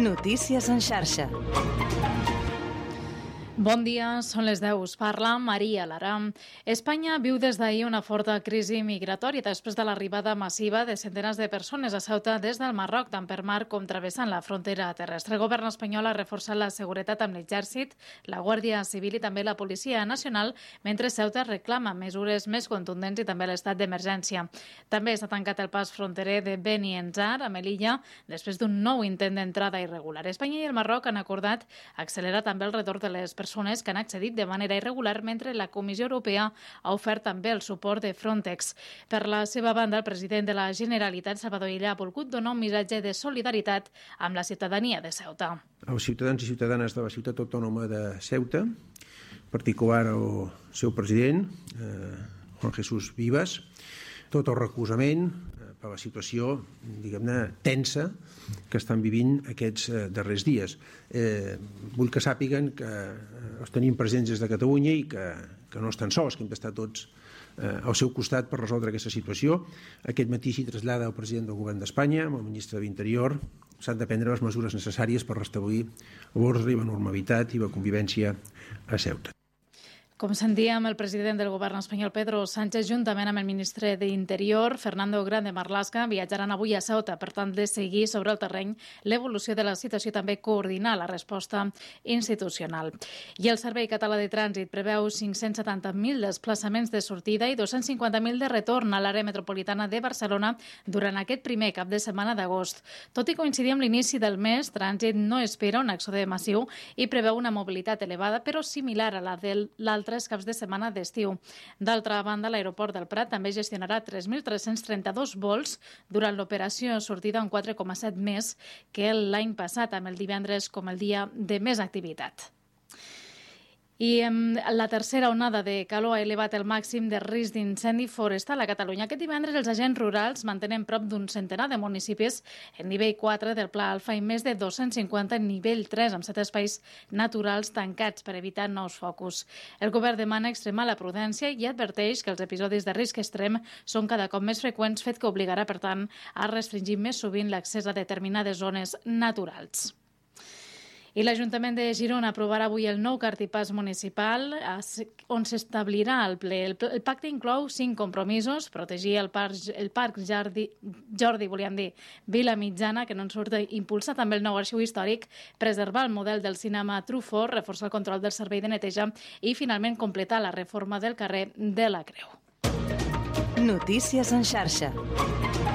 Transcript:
Notícies en xarxa. Bon dia, són les 10. Us parla Maria Lara. Espanya viu des d'ahir una forta crisi migratòria després de l'arribada massiva de centenars de persones a Ceuta des del Marroc, tant per mar com travessant la frontera terrestre. El govern espanyol ha reforçat la seguretat amb l'exèrcit, la Guàrdia Civil i també la Policia Nacional, mentre Ceuta reclama mesures més contundents i també l'estat d'emergència. També s'ha tancat el pas fronterer de Beni Enzar a Melilla després d'un nou intent d'entrada irregular. Espanya i el Marroc han acordat accelerar també el retorn de les persones que han accedit de manera irregular, mentre la Comissió Europea ha ofert també el suport de Frontex. Per la seva banda, el president de la Generalitat, Salvador Illa, ha volgut donar un missatge de solidaritat amb la ciutadania de Ceuta. Els ciutadans i ciutadanes de la ciutat autònoma de Ceuta, en particular el seu president, Juan Jesús Vivas, tot el recolzament per la situació, diguem-ne, tensa que estan vivint aquests darrers dies. Vull que sàpiguen que els tenim presents des de Catalunya i que no estan sols, que hem d'estar tots al seu costat per resoldre aquesta situació. Aquest matí s'hi trasllada el president del govern d'Espanya, amb el ministre de l'Interior. S'han de prendre les mesures necessàries per restablir l'ordre i la normalitat i la convivència a Ceuta. Com sentíem, el president del govern espanyol, Pedro Sánchez, juntament amb el ministre d'Interior, Fernando Grande Marlaska, viatjaran avui a Ceuta, per tant, de seguir sobre el terreny l'evolució de la situació i també coordinar la resposta institucional. I el Servei Català de Trànsit preveu 570.000 desplaçaments de sortida i 250.000 de retorn a l'àrea metropolitana de Barcelona durant aquest primer cap de setmana d'agost. Tot i coincidir amb l'inici del mes, Trànsit no espera un èxode massiu i preveu una mobilitat elevada, però similar a la de l'altres caps de setmana d'estiu. D'altra banda, l'aeroport del Prat també gestionarà 3.332 vols durant l'operació sortida, un 4,7 més que l'any passat, amb el divendres com el dia de més activitat. I la tercera onada de calor ha elevat el màxim de risc d'incendi forestal a Catalunya. Aquest divendres els agents rurals mantenen prop d'un centenar de municipis en nivell 4 del Pla Alfa i més de 250 en nivell 3, amb 7 espais naturals tancats per evitar nous focus. El govern demana extremar la prudència i adverteix que els episodis de risc extrem són cada cop més freqüents, fet que obligarà, per tant, a restringir més sovint l'accés a determinades zones naturals. I l'Ajuntament de Girona aprovarà avui el nou cartipàs municipal on s'establirà el ple. El pacte inclou 5 compromisos: protegir el parc Jordi, Vila Mitjana, que no en surt, impulsar també el nou arxiu històric, preservar el model del cinema Truffaut, reforçar el control del servei de neteja i, finalment, completar la reforma del carrer de la Creu. Notícies en xarxa.